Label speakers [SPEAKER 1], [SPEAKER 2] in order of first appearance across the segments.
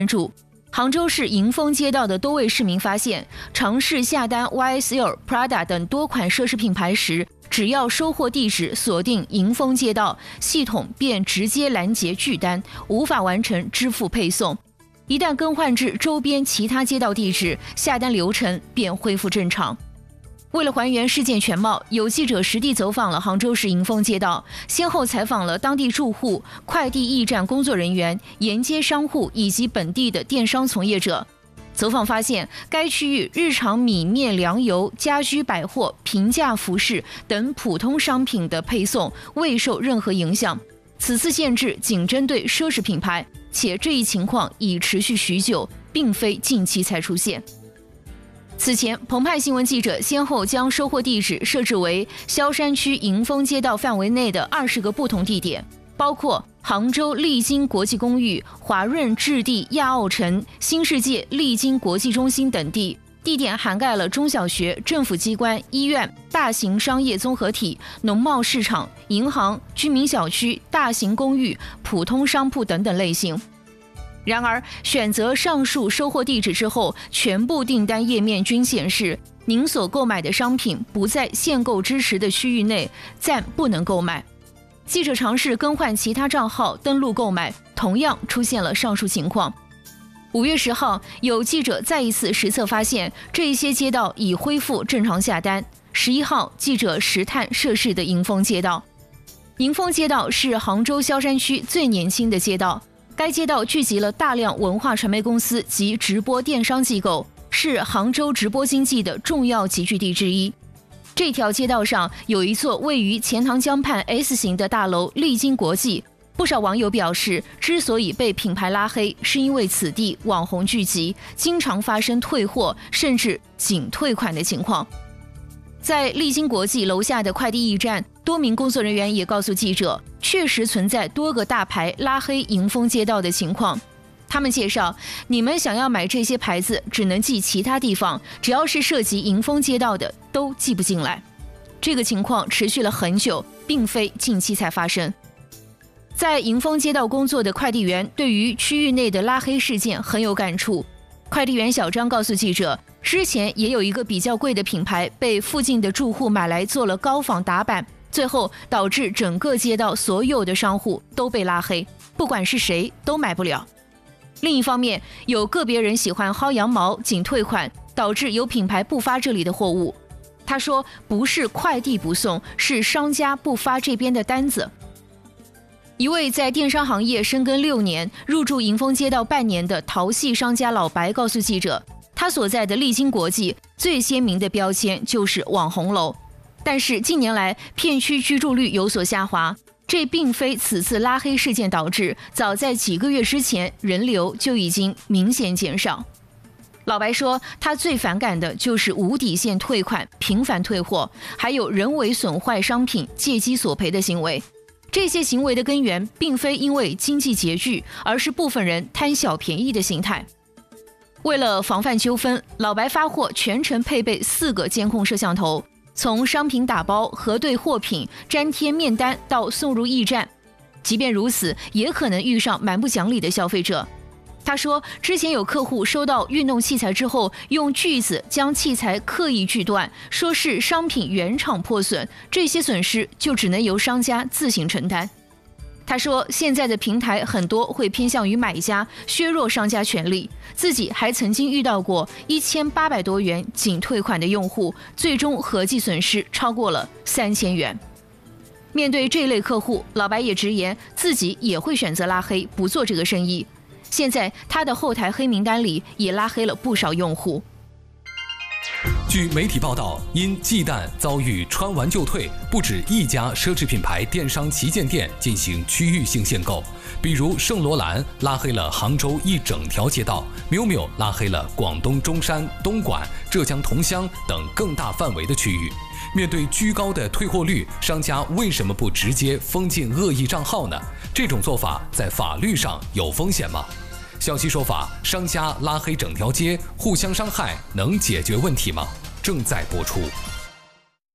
[SPEAKER 1] 注。杭州市迎丰街道的多位市民发现，尝试下单 YSL、Prada 等多款奢侈品牌时，只要收货地址锁定迎丰街道，系统便直接拦截拒单，无法完成支付配送。一旦更换至周边其他街道地址，下单流程便恢复正常。为了还原事件全貌，有记者实地走访了杭州市迎丰街道，先后采访了当地住户、快递驿站工作人员、沿街商户以及本地的电商从业者。走访发现，该区域日常米面粮油、家居百货、平价服饰等普通商品的配送未受任何影响。此次限制仅针对奢侈品牌，且这一情况已持续许久，并非近期才出现。此前，澎湃新闻记者先后将收货地址设置为萧山区迎丰街道范围内的20个不同地点，包括杭州丽晶国际公寓、华润置地亚奥城、新世界丽晶国际中心等地。地点涵盖了中小学、政府机关、医院、大型商业综合体、农贸市场、银行、居民小区、大型公寓、普通商铺等等类型。然而，选择上述收货地址之后，全部订单页面均显示您所购买的商品不在限购支持的区域内，暂不能购买。记者尝试更换其他账号登录购买，同样出现了上述情况。5月10号，有记者再一次实测发现，这些街道已恢复正常下单。11号，记者实探涉事的迎丰街道。迎丰街道是杭州萧山区最年轻的街道，该街道聚集了大量文化传媒公司及直播电商机构，是杭州直播经济的重要集聚地之一。这条街道上有一座位于钱塘江畔 S 型的大楼丽晶国际。不少网友表示，之所以被品牌拉黑，是因为此地网红聚集，经常发生退货甚至仅退款的情况。在丽晶国际楼下的快递驿站，多名工作人员也告诉记者，确实存在多个大牌拉黑迎丰街道的情况。他们介绍，你们想要买这些牌子，只能寄其他地方，只要是涉及迎丰街道的，都寄不进来。这个情况持续了很久，并非近期才发生。在迎丰街道工作的快递员对于区域内的拉黑事件很有感触。快递员小张告诉记者，之前也有一个比较贵的品牌被附近的住户买来做了高仿打版，最后导致整个街道所有的商户都被拉黑，不管是谁都买不了。另一方面，有个别人喜欢薅羊毛仅退款，导致有品牌不发这里的货物。他说，不是快递不送，是商家不发这边的单子。一位在电商行业深耕6年、入驻迎丰街道半年的淘系商家老白告诉记者，他所在的丽晶国际最鲜明的标签就是网红楼，但是近年来片区居住率有所下滑，这并非此次拉黑事件导致，早在几个月之前人流就已经明显减少。老白说，他最反感的就是无底线退款、频繁退货，还有人为损坏商品、借机索赔的行为。这些行为的根源并非因为经济拮据，而是部分人贪小便宜的心态。为了防范纠纷，老白发货全程配备4个监控摄像头，从商品打包、核对货品、粘贴面单到送入驿站。即便如此，也可能遇上蛮不讲理的消费者。他说，之前有客户收到运动器材之后，用锯子将器材刻意锯断，说是商品原厂破损，这些损失就只能由商家自行承担。他说，现在的平台很多会偏向于买家，削弱商家权利。自己还曾经遇到过1800多元仅退款的用户，最终合计损失超过了3000元。面对这类客户，老白也直言自己也会选择拉黑，不做这个生意。现在他的后台黑名单里也拉黑了不少用户。
[SPEAKER 2] 据媒体报道，因忌惮遭遇穿完就退，不止一家奢侈品牌电商旗舰店进行区域性限购，比如圣罗兰拉黑了杭州一整条街道，miumiu拉黑了广东中山、东莞、浙江桐乡等更大范围的区域。面对居高的退货率，商家为什么不直接封禁恶意账号呢？这种做法在法律上有风险吗？消息说法，商家拉黑整条街，互相伤害，能解决问题吗？正在播出。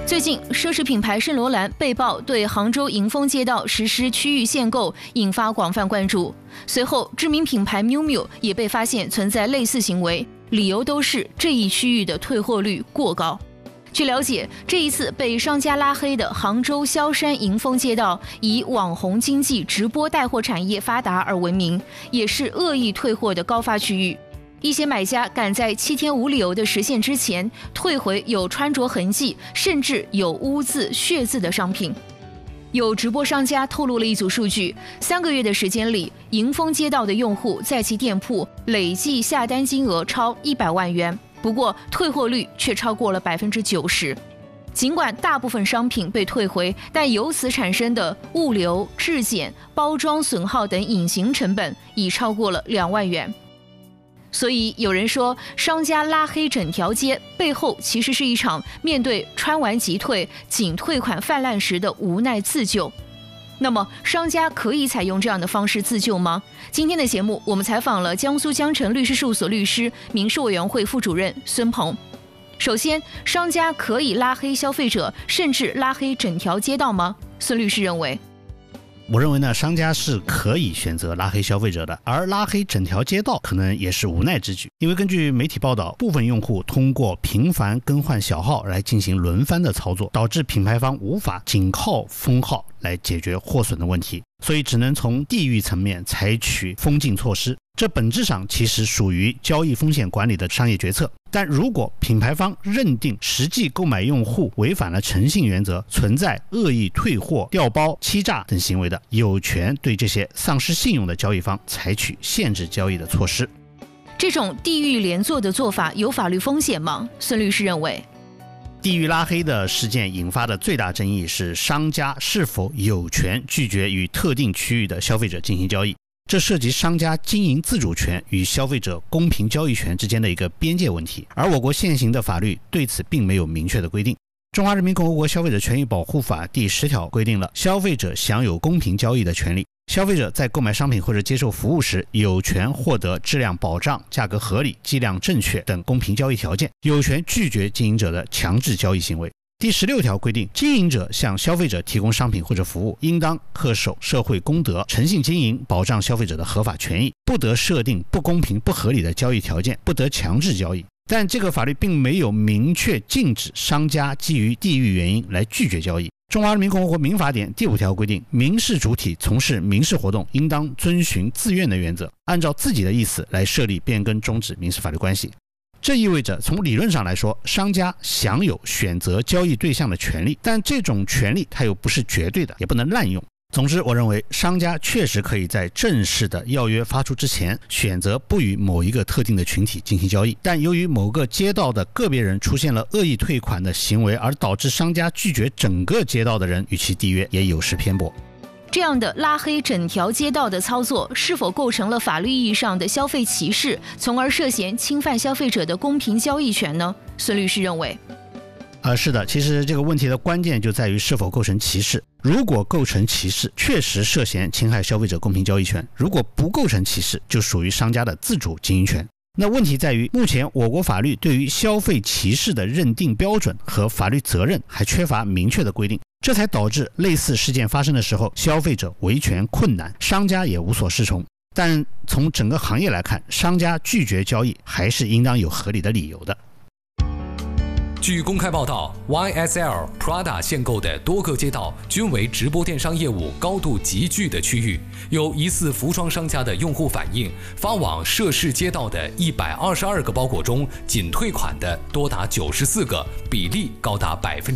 [SPEAKER 1] 最近，奢侈品牌圣罗兰被曝对杭州迎丰街道实施区域限购，引发广泛关注。随后，知名品牌 Miu Miu 也被发现存在类似行为，理由都是这一区域的退货率过高。据了解，这一次被商家拉黑的杭州萧山迎丰街道，以网红经济、直播带货产业发达而闻名，也是恶意退货的高发区域。一些买家赶在7天无理由的时限之前退回有穿着痕迹甚至有污渍、血渍的商品。有直播商家透露了一组数据，3个月的时间里，迎丰街道的用户在其店铺累计下单金额超100万元，不过退货率却超过了90%。尽管大部分商品被退回，但由此产生的物流、质检、包装损耗等隐形成本已超过了2万元。所以有人说，商家拉黑整条街背后其实是一场面对穿完即退、仅退款泛滥时的无奈自救。那么，商家可以采用这样的方式自救吗？今天的节目，我们采访了江苏江城律师事务所律师、民事委员会副主任孙鹏。首先，商家可以拉黑消费者，甚至拉黑整条街道吗？孙律师认为，
[SPEAKER 3] 我认为呢，商家是可以选择拉黑消费者的，而拉黑整条街道可能也是无奈之举。因为根据媒体报道，部分用户通过频繁更换小号来进行轮番的操作，导致品牌方无法仅靠封号来解决货损的问题，所以只能从地域层面采取封禁措施。这本质上其实属于交易风险管理的商业决策，但如果品牌方认定实际购买用户违反了诚信原则，存在恶意退货、调包、欺诈等行为的，有权对这些丧失信用的交易方采取限制交易的措施。
[SPEAKER 1] 这种地域连坐的做法有法律风险吗？孙律师认为，
[SPEAKER 3] 地域拉黑的事件引发的最大争议是商家是否有权拒绝与特定区域的消费者进行交易。这涉及商家经营自主权与消费者公平交易权之间的一个边界问题，而我国现行的法律对此并没有明确的规定。中华人民共和国消费者权益保护法第10条规定了消费者享有公平交易的权利，消费者在购买商品或者接受服务时，有权获得质量保障、价格合理、计量正确等公平交易条件，有权拒绝经营者的强制交易行为。第16条规定，经营者向消费者提供商品或者服务，应当恪守社会公德，诚信经营，保障消费者的合法权益，不得设定不公平、不合理的交易条件，不得强制交易。但这个法律并没有明确禁止商家基于地域原因来拒绝交易。中华人民共和国民法典第5条规定，民事主体从事民事活动应当遵循自愿的原则，按照自己的意思来设立变更终止民事法律关系。这意味着从理论上来说，商家享有选择交易对象的权利，但这种权利它又不是绝对的，也不能滥用。总之，我认为商家确实可以在正式的要约发出之前，选择不与某一个特定的群体进行交易，但由于某个街道的个别人出现了恶意退款的行为，而导致商家拒绝整个街道的人与其缔约，也有失偏颇。
[SPEAKER 1] 这样的拉黑整条街道的操作是否构成了法律意义上的消费歧视，从而涉嫌侵犯消费者的公平交易权呢？孙律师认为，
[SPEAKER 3] 是的，其实这个问题的关键就在于是否构成歧视。如果构成歧视，确实涉嫌侵害消费者公平交易权；如果不构成歧视，就属于商家的自主经营权。那问题在于，目前我国法律对于消费歧视的认定标准和法律责任还缺乏明确的规定，这才导致类似事件发生的时候，消费者维权困难，商家也无所适从。但从整个行业来看，商家拒绝交易还是应当有合理的理由的。
[SPEAKER 2] 据公开报道 ，YSL、Prada 限购的多个街道均为直播电商业务高度集聚的区域。有疑似服装商家的用户反映，发往涉事街道的122个包裹中，仅退款的多达94个，比例高达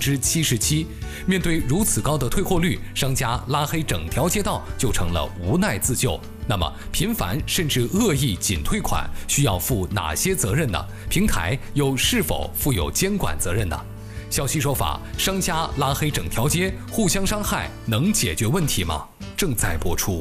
[SPEAKER 2] 77%。面对如此高的退货率，商家拉黑整条街道就成了无奈自救。那么，频繁甚至恶意仅退款需要负哪些责任呢？平台又是否负有监管责任呢？消息说法，商家拉黑整条街，互相伤害，能解决问题吗？正在播出。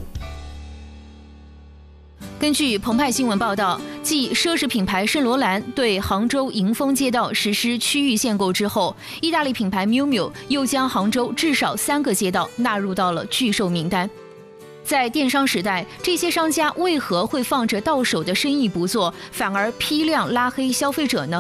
[SPEAKER 1] 根据澎湃新闻报道，继奢侈品牌圣罗兰对杭州迎丰街道实施区域限购之后，意大利品牌 Miu Miu 又将杭州至少3个街道纳入到了拒售名单。在电商时代，这些商家为何会放着到手的生意不做，反而批量拉黑消费者呢？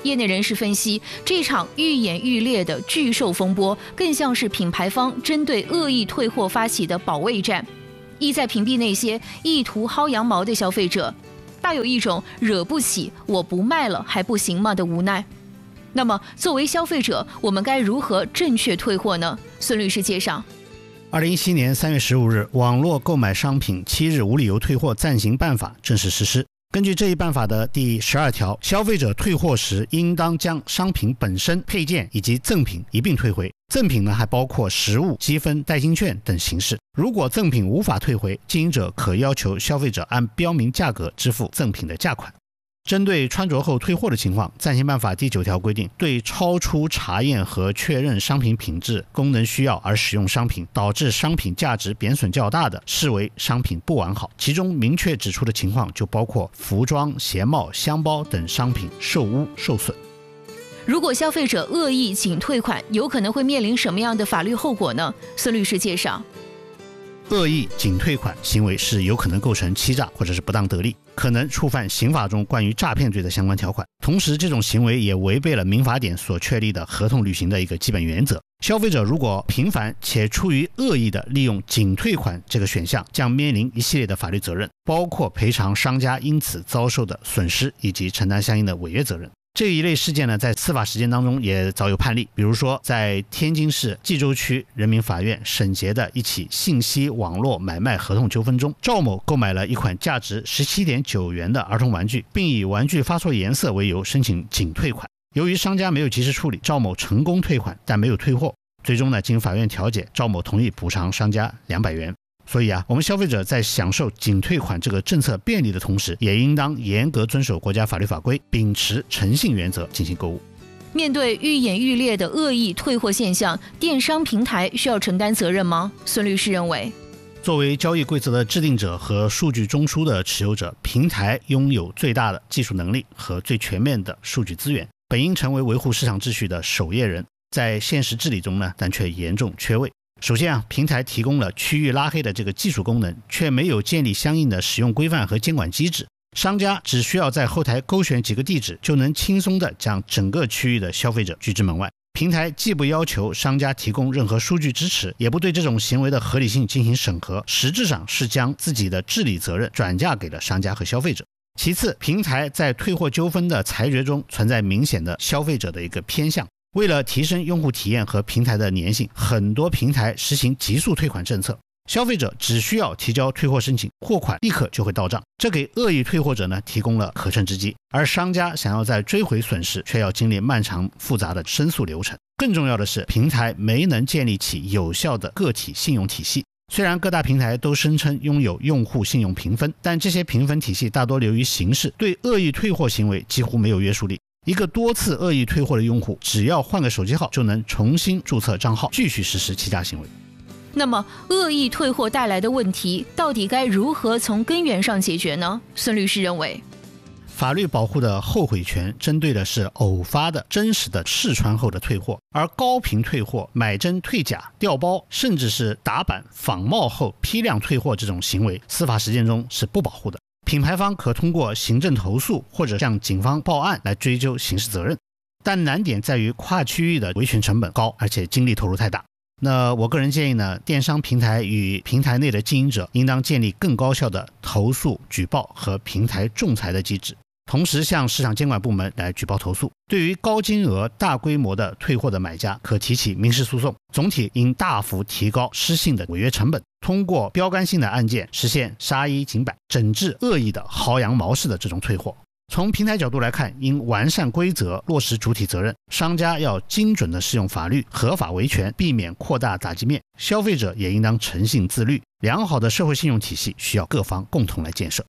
[SPEAKER 1] 业内人士分析，这场愈演愈烈的巨兽风波，更像是品牌方针对恶意退货发起的保卫战，意在屏蔽那些意图薅羊毛的消费者，大有一种惹不起我不卖了还不行吗的无奈。那么，作为消费者，我们该如何正确退货呢？孙律师介绍。
[SPEAKER 3] 2017年3月15日，网络购买商品7日无理由退货暂行办法正式实施。根据这一办法的第12条，消费者退货时应当将商品本身、配件以及赠品一并退回。赠品呢还包括实物、积分、代金券等形式。如果赠品无法退回，经营者可要求消费者按标明价格支付赠品的价款。针对穿着后退货的情况，暂行办法第9条规定，对超出查验和确认商品品质、功能需要而使用商品，导致商品价值贬损较大的，视为商品不完好。其中明确指出的情况就包括服装、鞋帽、箱包等商品受污受损。
[SPEAKER 1] 如果消费者恶意仅退款，有可能会面临什么样的法律后果呢？孙律师介绍。
[SPEAKER 3] 恶意仅退款行为是有可能构成欺诈或者是不当得利，可能触犯刑法中关于诈骗罪的相关条款。同时，这种行为也违背了民法典所确立的合同履行的一个基本原则。消费者如果频繁且出于恶意的利用仅退款这个选项，将面临一系列的法律责任，包括赔偿商家因此遭受的损失以及承担相应的违约责任。这一类事件呢，在司法实践当中也早有判例，比如说在天津市蓟州区人民法院审结的一起信息网络买卖合同纠纷中，赵某购买了一款价值17.9元的儿童玩具，并以玩具发错颜色为由申请仅退款。由于商家没有及时处理，赵某成功退款，但没有退货。最终呢，经法院调解，赵某同意补偿商家200元。所以我们消费者在享受仅退款这个政策便利的同时，也应当严格遵守国家法律法规，秉持诚信原则进行购物。
[SPEAKER 1] 面对愈演愈烈的恶意退货现象，电商平台需要承担责任吗？孙律师认为，
[SPEAKER 3] 作为交易规则的制定者和数据中枢的持有者，平台拥有最大的技术能力和最全面的数据资源，本应成为维护市场秩序的守夜人，在现实治理中呢，但却严重缺位。首先平台提供了区域拉黑的这个技术功能，却没有建立相应的使用规范和监管机制。商家只需要在后台勾选几个地址，就能轻松地将整个区域的消费者拒之门外。平台既不要求商家提供任何数据支持，也不对这种行为的合理性进行审核，实质上是将自己的治理责任转嫁给了商家和消费者。其次，平台在退货纠纷的裁决中存在明显的消费者的一个偏向。为了提升用户体验和平台的粘性，很多平台实行极速退款政策，消费者只需要提交退货申请，货款立刻就会到账，这给恶意退货者呢提供了可乘之机。而商家想要再追回损失，却要经历漫长复杂的申诉流程。更重要的是，平台没能建立起有效的个体信用体系。虽然各大平台都声称拥有用户信用评分，但这些评分体系大多流于形式，对恶意退货行为几乎没有约束力。一个多次恶意退货的用户，只要换个手机号就能重新注册账号，继续实施欺诈行为。
[SPEAKER 1] 那么，恶意退货带来的问题，到底该如何从根源上解决呢？孙律师认为，
[SPEAKER 3] 法律保护的后悔权针对的是偶发的真实的试穿后的退货，而高频退货、买真退假、调包，甚至是打版仿冒后批量退货这种行为，司法实践中是不保护的。品牌方可通过行政投诉或者向警方报案来追究刑事责任，但难点在于跨区域的维权成本高，而且精力投入太大。那我个人建议呢，电商平台与平台内的经营者应当建立更高效的投诉、举报和平台仲裁的机制，同时向市场监管部门来举报投诉。对于高金额、大规模的退货的买家，可提起民事诉讼。总体应大幅提高失信的违约成本，通过标杆性的案件实现杀一儆百，整治恶意的薅羊毛式的这种退货。从平台角度来看，应完善规则，落实主体责任。商家要精准地适用法律，合法维权，避免扩大打击面。消费者也应当诚信自律。良好的社会信用体系需要各方共同来建设。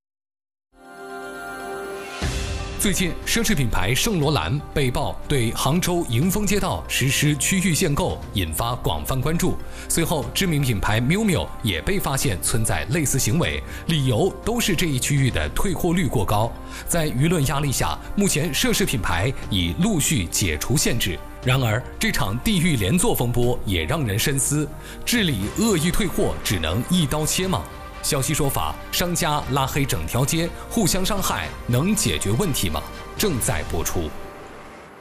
[SPEAKER 2] 最近，奢侈品牌圣罗兰被曝对杭州迎丰街道实施区域限购，引发广泛关注。随后，知名品牌 miumiu 也被发现存在类似行为，理由都是这一区域的退货率过高。在舆论压力下，目前奢侈品牌已陆续解除限制。然而，这场地域连坐风波也让人深思：治理恶意退货只能一刀切吗？消息说法，商家拉黑整条街，互相伤害，能解决问题吗？正在播出。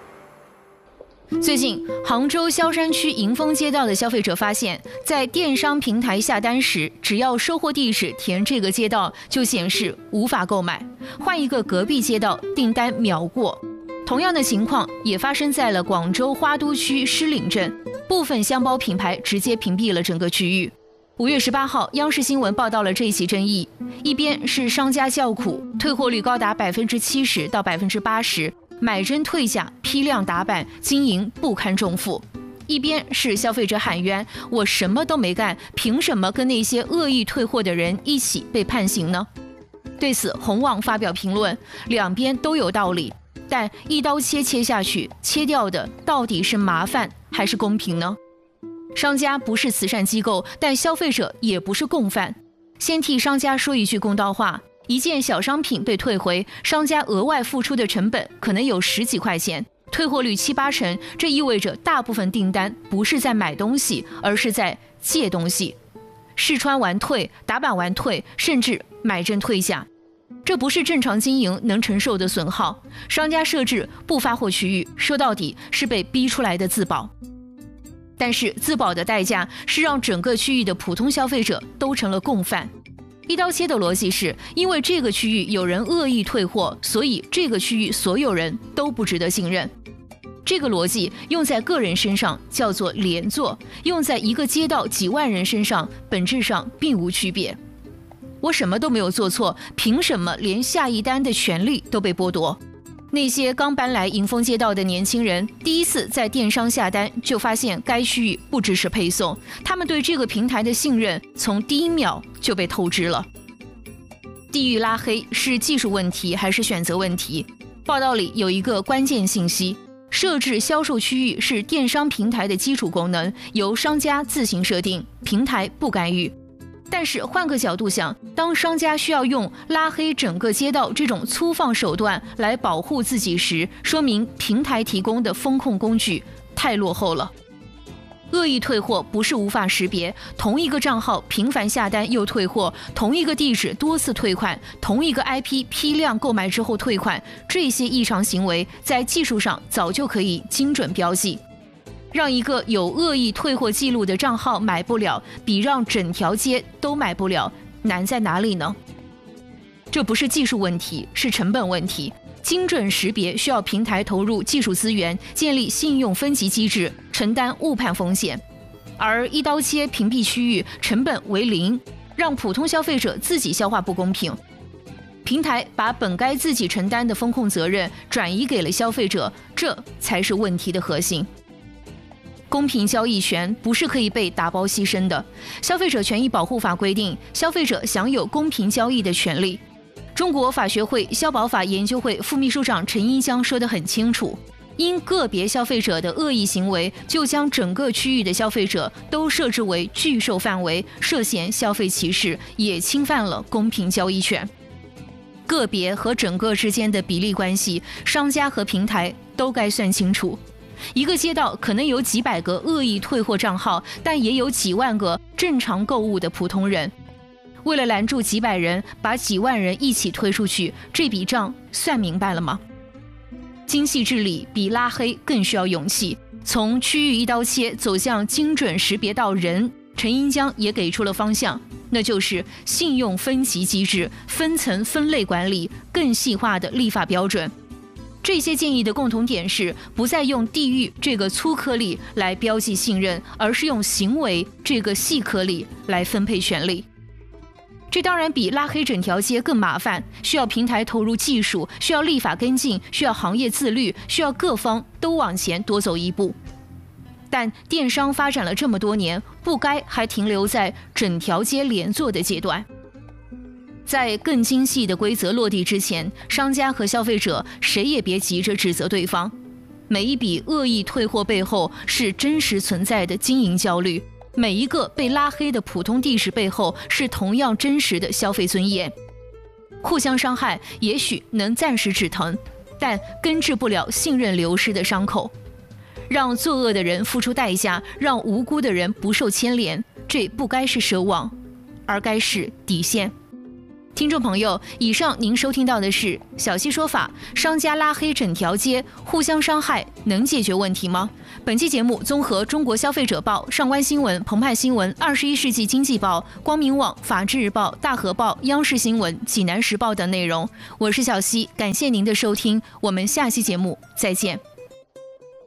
[SPEAKER 1] 最近，杭州萧山区迎丰街道的消费者发现，在电商平台下单时，只要收货地址填这个街道，就显示无法购买，换一个隔壁街道，订单秒过。同样的情况也发生在了广州花都区狮岭镇，部分箱包品牌直接屏蔽了整个区域。5月18号，央视新闻报道了这起争议，一边是商家叫苦，退货率高达70%到80%。买真退假，批量打板，经营不堪重负；一边是消费者喊冤，我什么都没干，凭什么跟那些恶意退货的人一起被判刑呢？对此，红网发表评论，两边都有道理，但一刀切下去，切掉的到底是麻烦还是公平呢？商家不是慈善机构，但消费者也不是共犯。先替商家说一句公道话。一件小商品被退回，商家额外付出的成本可能有10几块钱，退货率7、8成，这意味着大部分订单不是在买东西，而是在借东西。试穿完退，打板完退，甚至买真退假，这不是正常经营能承受的损耗。商家设置不发货区域，说到底是被逼出来的自保。但是自保的代价是让整个区域的普通消费者都成了共犯。一刀切的逻辑是，因为这个区域有人恶意退货，所以这个区域所有人都不值得信任。这个逻辑用在个人身上叫做连坐，用在一个街道几万人身上，本质上并无区别。我什么都没有做错，凭什么连下一单的权利都被剥夺？那些刚搬来迎丰街道的年轻人，第一次在电商下单就发现该区域不支持配送，他们对这个平台的信任从第一秒就被透支了。地域拉黑是技术问题还是选择问题？报道里有一个关键信息：设置销售区域是电商平台的基础功能，由商家自行设定，平台不干预。但是换个角度想，当商家需要用拉黑整个街道这种粗放手段来保护自己时，说明平台提供的风控工具太落后了。恶意退货不是无法识别，同一个账号频繁下单又退货，同一个地址多次退款，同一个 IP 批量购买之后退款，这些异常行为在技术上早就可以精准标记。让一个有恶意退货记录的账号买不了，比让整条街都买不了难在哪里呢？这不是技术问题，是成本问题。精准识别需要平台投入技术资源，建立信用分级机制，承担误判风险。而一刀切屏蔽区域，成本为0，让普通消费者自己消化不公平。平台把本该自己承担的风控责任转移给了消费者，这才是问题的核心。公平交易权不是可以被打包牺牲的。消费者权益保护法规定，消费者享有公平交易的权利。中国法学会消保法研究会副秘书长陈一江说得很清楚，因个别消费者的恶意行为，就将整个区域的消费者都设置为拒售范围，涉嫌消费歧视，也侵犯了公平交易权。个别和整个之间的比例关系，商家和平台都该算清楚。一个街道可能有几百个恶意退货账号，但也有几万个正常购物的普通人。为了拦住几百人，把几万人一起推出去，这笔账算明白了吗？精细治理比拉黑更需要勇气。从区域一刀切走向精准识别到人，陈英江也给出了方向，那就是信用分级机制、分层分类管理、更细化的立法标准。这些建议的共同点是，不再用地域这个粗颗粒来标记信任，而是用行为这个细颗粒来分配权利。这当然比拉黑整条街更麻烦，需要平台投入技术，需要立法跟进，需要行业自律，需要各方都往前多走一步。但电商发展了这么多年，不该还停留在整条街连坐的阶段。在更精细的规则落地之前，商家和消费者谁也别急着指责对方。每一笔恶意退货背后是真实存在的经营焦虑，每一个被拉黑的普通地址背后是同样真实的消费尊严。互相伤害也许能暂时止疼，但根治不了信任流失的伤口。让作恶的人付出代价，让无辜的人不受牵连，这不该是奢望，而该是底线。 听众朋友，以上您收听到的是小溪说法，商家拉黑整条街，互相伤害能解决问题吗？本期节目综合中国消费者报、上官新闻、澎湃新闻、21世纪经济报、光明网、法制日报、大河报、央视新闻、济南时报等内容。我是小溪，感谢您的收听，我们下期节目再见。